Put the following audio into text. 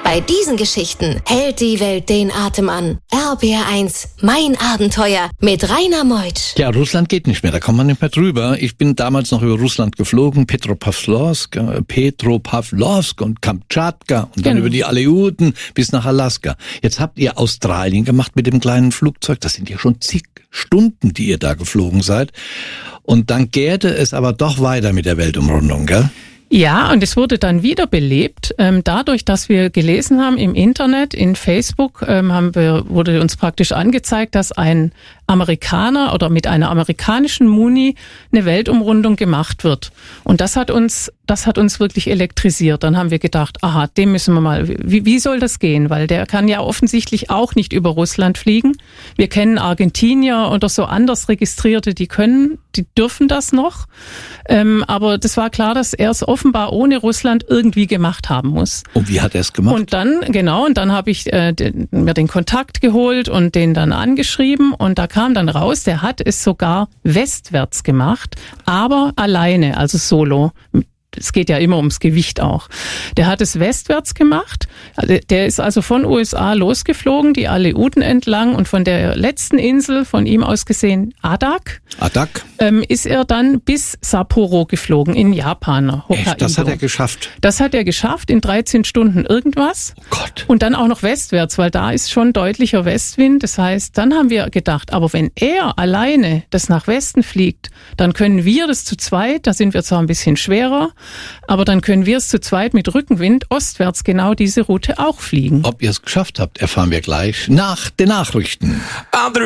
Bei diesen Geschichten hält die Welt den Atem an. RBR1, mein Abenteuer mit Rainer Meutsch. Ja, Russland geht nicht mehr, da kommt man nicht mehr drüber. Ich bin damals noch über Russland geflogen, Petropavlovsk und Kamtschatka und dann über die Aleuten bis nach Alaska. Jetzt habt ihr Australien gemacht mit dem kleinen Flugzeug. Das sind ja schon zig Stunden, die ihr da geflogen seid. Und dann gärte es aber doch weiter mit der Weltumrundung, gell? Ja, und es wurde dann wiederbelebt, dadurch, dass wir gelesen haben im Internet, in Facebook, wurde uns praktisch angezeigt, dass ein Amerikaner oder mit einer amerikanischen Muni eine Weltumrundung gemacht wird. Und das hat uns wirklich elektrisiert. Dann haben wir gedacht, aha, dem müssen wir mal, wie soll das gehen? Weil der kann ja offensichtlich auch nicht über Russland fliegen. Wir kennen Argentinier oder so anders Registrierte, die dürfen das noch. Aber das war klar, dass er es offenbar ohne Russland irgendwie gemacht haben muss. Und wie hat er es gemacht? Und dann habe ich mir den Kontakt geholt und den dann angeschrieben und da kam dann raus, der hat es sogar westwärts gemacht, aber alleine, also solo. Es geht ja immer ums Gewicht auch. Der hat es westwärts gemacht. Der ist also von USA losgeflogen, die Aleuten entlang und von der letzten Insel, von ihm aus gesehen Adak, ist er dann bis Sapporo geflogen in Japan. Echt? Das hat er geschafft? Das hat er geschafft in 13 Stunden irgendwas. Oh Gott. Und dann auch noch westwärts, weil da ist schon deutlicher Westwind. Das heißt, dann haben wir gedacht, aber wenn er alleine das nach Westen fliegt, dann können wir das zu zweit, da sind wir zwar ein bisschen schwerer, aber dann können wir es zu zweit mit Rückenwind ostwärts genau diese Route auch fliegen. Ob ihr es geschafft habt, erfahren wir gleich nach den Nachrichten.